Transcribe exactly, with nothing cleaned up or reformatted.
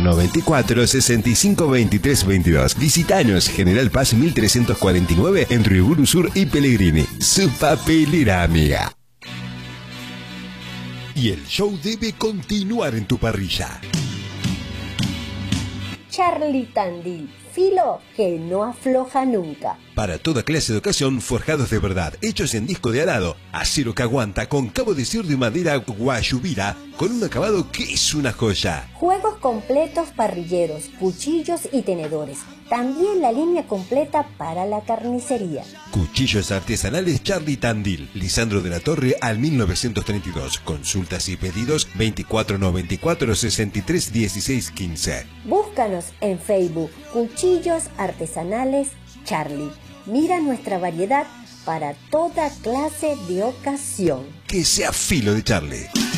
noventa y cuatro, sesenta y cinco, veintitrés, veintidós. Visitanos General Paz mil trescientos cuarenta y nueve entre Uriburu Sur y Pellegrini. Su papelera amiga. Y el show debe continuar en tu parrilla. Charlie Tandil, filo que no afloja nunca. Para toda clase de ocasión, forjados de verdad, hechos en disco de arado, acero que aguanta, con cabo de cierre de madera guayubira, con un acabado que es una joya. Juegos completos parrilleros, cuchillos y tenedores. También la línea completa para la carnicería. Cuchillos artesanales Charlie Tandil, Lisandro de la Torre al mil novecientos treinta y dos. Consultas y pedidos veinticuatro noventa y cuatro, sesenta y tres dieciséis quince. Búscanos en Facebook, Cuchillos Artesanales Charlie. Mira nuestra variedad para toda clase de ocasión. Que sea filo de Charlie.